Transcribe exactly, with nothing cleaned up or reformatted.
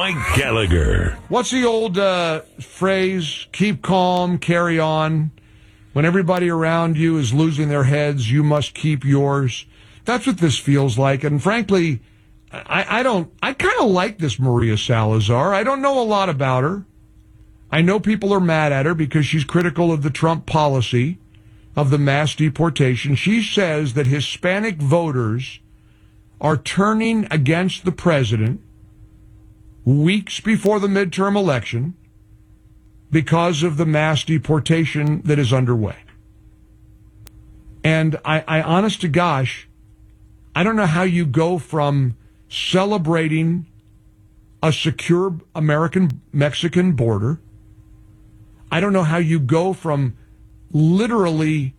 Mike Gallagher. What's the old uh, phrase? Keep calm, carry on. When everybody around you is losing their heads, you must keep yours. That's what this feels like. And frankly, I, I don't, I kind of like this Maria Salazar. I don't know a lot about her. I know people are mad at her because she's critical of the Trump policy of the mass deportation. She says that Hispanic voters are turning against the president weeks before the midterm election because of the mass deportation that is underway. And I, I honest to gosh, I don't know how you go from celebrating a secure American-Mexican border. I don't know how you go from literally